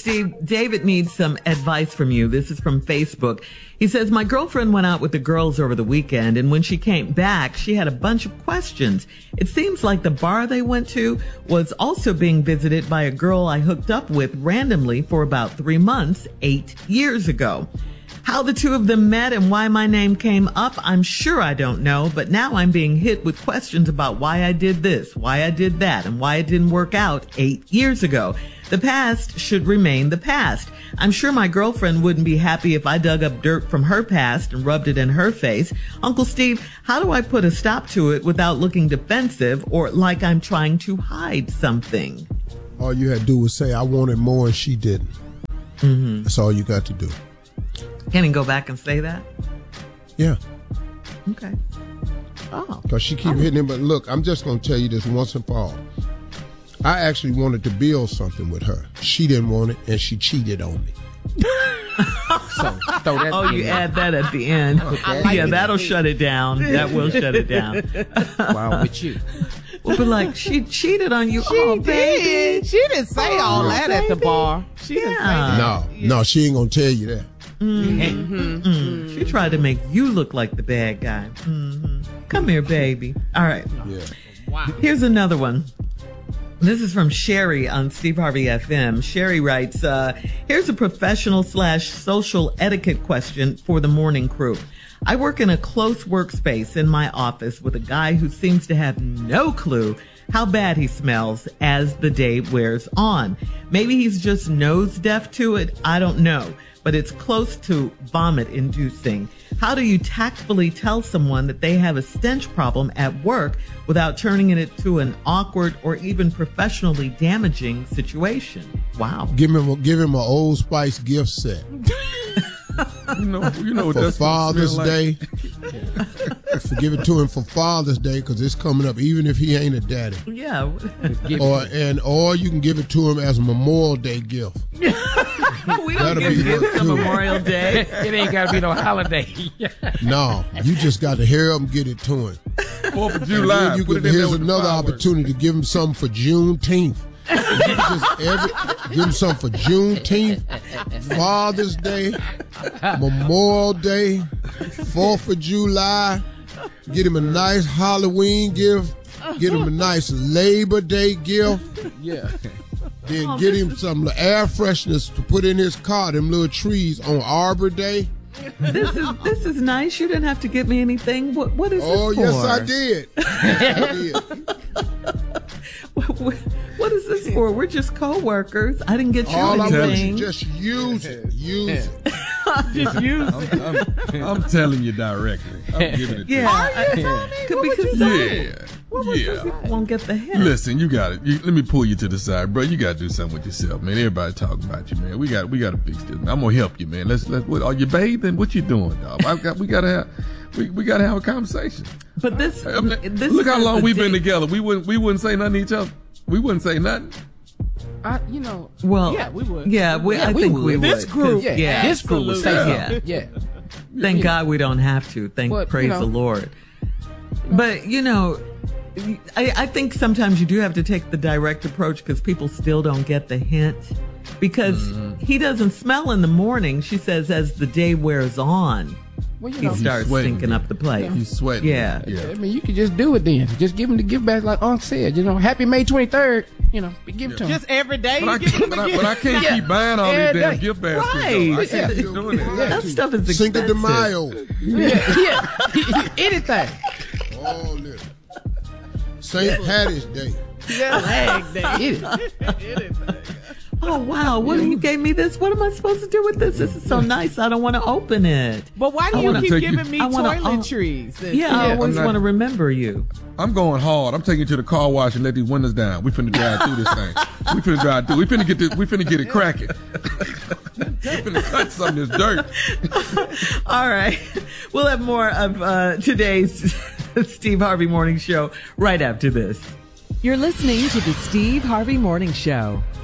Steve, David needs some advice from you. This is from Facebook. He says, my girlfriend went out with the girls over the weekend, and when she came back, she had a bunch of questions. It seems like the bar they went to was also being visited by a girl I hooked up with randomly for about 3 months, 8 years ago. How the two of them met and why my name came up, I'm sure I don't know, but now I'm being hit with questions about why I did this, why I did that, and why it didn't work out 8 years ago. The past should remain the past. I'm sure my girlfriend wouldn't be happy if I dug up dirt from her past and rubbed it in her face. Uncle Steve, how do I put a stop to it without looking defensive or like I'm trying to hide something? All you had to do was say, I wanted more and she didn't. Mm-hmm. That's all you got to do. Can he go back and say that? Yeah. Okay. Oh. Because she keep hitting him. But look, I'm just going to tell you this once and for all. I actually wanted to build something with her. She didn't want it, and she cheated on me. So throw that you add that at the end. Yeah, that'll shut it down. That will shut it down. Wow, with you. Well, but like, she cheated on you. She did. Baby. She didn't say all that at the bar. She didn't say that. No, she ain't going to tell you that. She tried to make you look like the bad guy. Come here, baby. All right. Yeah. Wow. Here's another one. This is from Sherry on Steve Harvey FM. Sherry writes, here's a professional/social etiquette question for the morning crew. I work in a close workspace in my office with a guy who seems to have no clue how bad he smells as the day wears on. Maybe he's just nose deaf to it. I don't know, but it's close to vomit inducing. How do you tactfully tell someone that they have a stench problem at work without turning it into an awkward or even professionally damaging situation? Wow. Give him an Old Spice gift set. You know for Father's Day. Give it to him for Father's Day because it's coming up, even if he ain't a daddy. Yeah. Or you can give it to him as a Memorial Day gift. We don't give gifts on Memorial Day. It ain't got to be no holiday. No, you just got to hurry up and get it to him. 4th of July. Here's another opportunity to give him something for Juneteenth. Give him something for Juneteenth, Father's Day, Memorial Day, 4th of July. Get him a nice Halloween gift. Get him a nice Labor Day gift. Yeah. Then get him some air fresheners to put in his car, them little trees on Arbor Day. This is nice. You didn't have to give me anything. What is this for? Oh, yes, I did. What is this for? We're just co-workers. I didn't get you all anything. I want you just use it. Use it. Just use it. I'm telling you directly. I'm giving it to you. Yeah. Because Yeah. won't get the hint. Listen, you got it. Let me pull you to the side, bro. You got to do something with yourself, man. Everybody talking about you, man. We got to fix this. I'm gonna help you, man. What, are you bathing? What you doing, dog? We gotta have a conversation. But this look how long we've been together. We wouldn't say nothing to each other. We wouldn't say nothing. Well, yeah, we would. Yeah, I think we would. This group, this group would say something. Yeah. Thank God we don't have to. Praise the Lord. But I think sometimes you do have to take the direct approach because people still don't get the hint. Because he doesn't smell in the morning, she says, as the day wears on. Well, he starts stinking up the place. He's sweating. Yeah. I mean, you could just do it then. Just give him the gift back like Unc said. Happy May 23rd. Give it to him. Just every day. But I can't keep buying all these damn gift baskets. Right. I can't keep doing that. That stuff is expensive. Cinco de Mayo. Yeah. Anything. All this. St. Patty's Day. Flag Day. Anything. Oh, wow. You gave me this? What am I supposed to do with this? This is so nice. I don't want to open it. But why do you keep giving me toiletries? I always want to remember you. I'm going hard. I'm taking you to the car wash and let these windows down. We finna drive through this thing. We finna drive through. We finna get it cracking. We finna cut some of this dirt. All right. We'll have more of today's Steve Harvey Morning Show right after this. You're listening to the Steve Harvey Morning Show.